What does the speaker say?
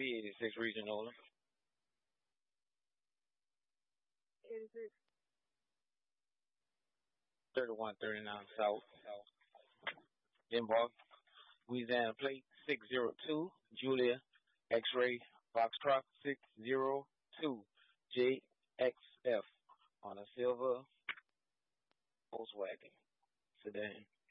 B86 Regional, 86. 3139 South, Denver, Louisiana plate 602, Julia, X-ray, Foxtrot 602, JXF on a silver Volkswagen sedan.